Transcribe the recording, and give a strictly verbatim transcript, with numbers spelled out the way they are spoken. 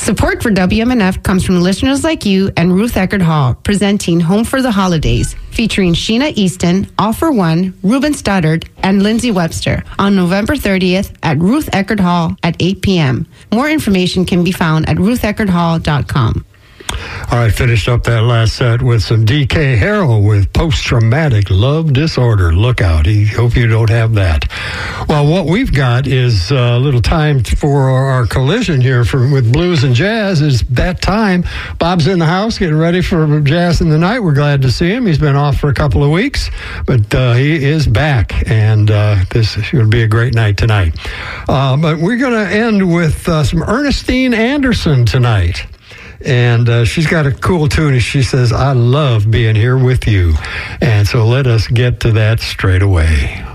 Support for W M N F comes from listeners like you and Ruth Eckerd Hall, presenting Home for the Holidays, featuring Sheena Easton, All for One, Ruben Stoddard, and Lindsay Webster on November thirtieth at Ruth Eckerd Hall at eight p.m. More information can be found at ruth eckerd hall dot com. All right, finished up that last set with some D K Harrell with post-traumatic love disorder. Look out. He hope you don't have that. Well, what we've got is a little time for our collision here for, with blues and jazz. It's that time. Bob's in the house getting ready for Jazz in the Night. We're glad to see him. He's been off for a couple of weeks, but uh, he is back, and uh, this is going to be a great night tonight. Uh, but we're going to end with uh, some Ernestine Anderson tonight. And uh, she's got a cool tune. She says, I love being here with you. And so let us get to that straight away.